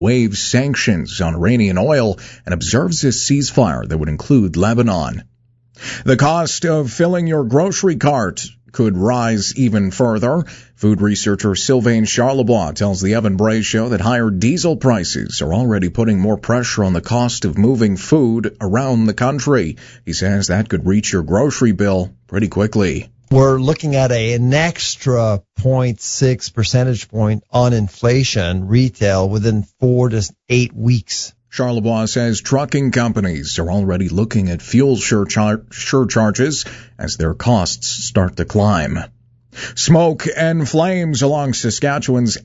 waives sanctions on Iranian oil and observes a ceasefire that would include Lebanon. The cost of filling your grocery cart could rise even further. Food researcher Sylvain Charlebois tells the Evan Bray Show that higher diesel prices are already putting more pressure on the cost of moving food around the country. He says that could reach your grocery bill pretty quickly. We're looking at an extra 0.6 percentage point on inflation retail within 4 to 8 weeks. Charlebois says trucking companies are already looking at fuel surcharges as their costs start to climb. Smoke and flames along Saskatoon's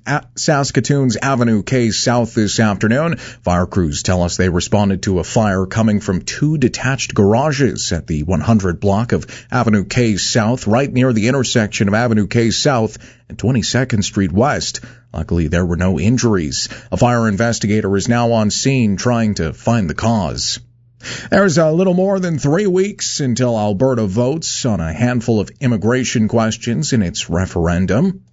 Avenue K South this afternoon. Fire crews tell us they responded to a fire coming from 2 detached garages at the 100 block of Avenue K South, right near the intersection of Avenue K South and 22nd Street West. Luckily, there were no injuries. A fire investigator is now on scene trying to find the cause. There's a little more than 3 weeks until Alberta votes on a handful of immigration questions in its referendum.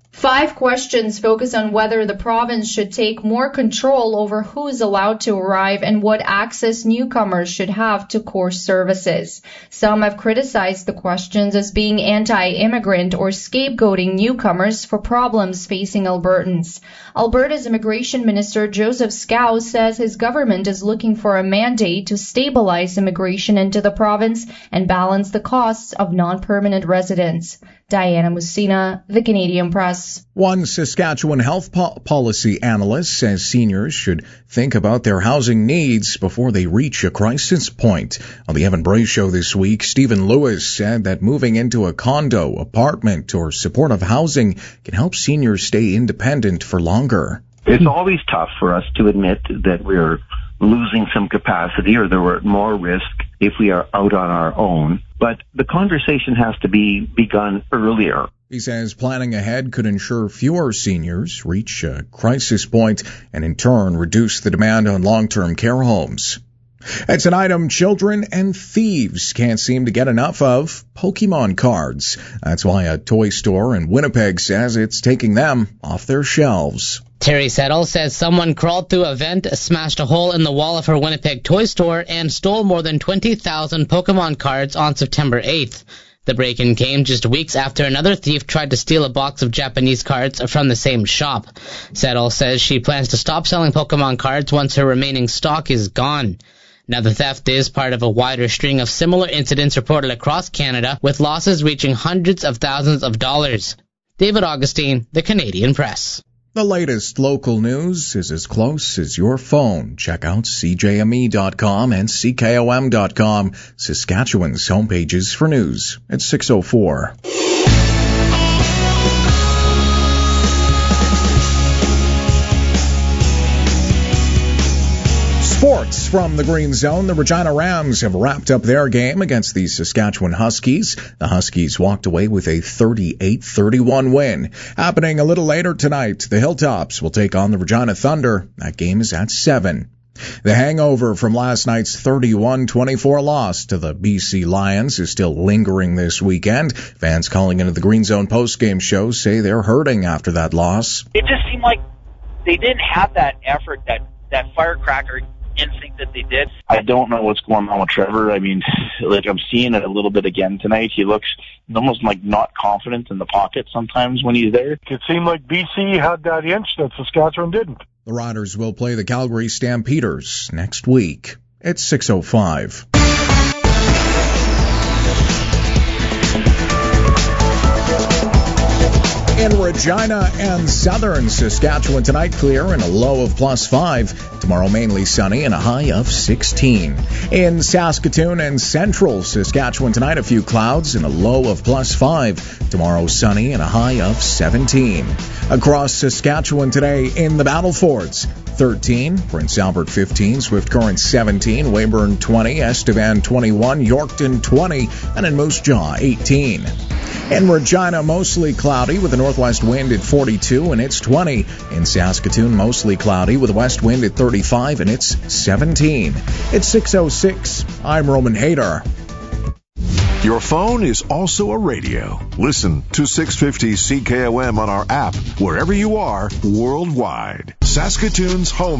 5 questions focus on whether the province should take more control over who is allowed to arrive and what access newcomers should have to core services. Some have criticized the questions as being anti-immigrant or scapegoating newcomers for problems facing Albertans. Alberta's Immigration Minister Joseph Scow says his government is looking for a mandate to stabilize immigration into the province and balance the costs of non-permanent residents. Diana Mussina, The Canadian Press. One Saskatchewan health policy analyst says seniors should think about their housing needs before they reach a crisis point. On the Evan Bray Show this week, Stephen Lewis said that moving into a condo, apartment, or supportive housing can help seniors stay independent for longer. It's always tough for us to admit that we're losing some capacity or that we're at more risk if we are out on our own. But the conversation has to be begun earlier. He says planning ahead could ensure fewer seniors reach a crisis point and in turn reduce the demand on long-term care homes. It's an item children and thieves can't seem to get enough of: Pokemon cards. That's why a toy store in Winnipeg says it's taking them off their shelves. Terry Settle says someone crawled through a vent, smashed a hole in the wall of her Winnipeg toy store, and stole more than 20,000 Pokemon cards on September 8th. The break-in came just weeks after another thief tried to steal a box of Japanese cards from the same shop. Settle says she plans to stop selling Pokemon cards once her remaining stock is gone. Now, the theft is part of a wider string of similar incidents reported across Canada, with losses reaching hundreds of thousands of dollars. David Augustine, The Canadian Press. The latest local news is as close as your phone. Check out CJME.com and CKOM.com, Saskatchewan's homepages for news. It's 6:04. Sports from the Green Zone. The Regina Rams have wrapped up their game against the Saskatchewan Huskies. The Huskies walked away with a 38-31 win. Happening a little later tonight, the Hilltops will take on the Regina Thunder. That game is at 7. The hangover from last night's 31-24 loss to the BC Lions is still lingering this weekend. Fans calling into the Green Zone postgame show say they're hurting after that loss. It just seemed like they didn't have that effort, that firecracker instinct that they did. I don't know what's going on with Trevor. I mean, like, I'm seeing it a little bit again tonight. He looks almost like not confident in the pocket sometimes when he's there. It seemed like BC had that inch that Saskatchewan didn't. The Riders will play the Calgary Stampeders next week. It's 6:05. In Regina and southern Saskatchewan tonight, clear and a low of +5. Tomorrow mainly sunny and a high of 16. In Saskatoon and central Saskatchewan tonight, a few clouds and a low of +5. Tomorrow sunny and a high of 17. Across Saskatchewan today in the Battlefords, 13, Prince Albert 15, Swift Current 17, Weyburn 20, Estevan 21, Yorkton 20, and in Moose Jaw 18. In Regina, mostly cloudy with a northwest wind at 42 and it's 20. In Saskatoon, mostly cloudy with a west wind at 35 and it's 17. It's 6:06. I'm Roman Hader. Your phone is also a radio. Listen to 650 CKOM on our app, wherever you are, worldwide. Saskatoon's home.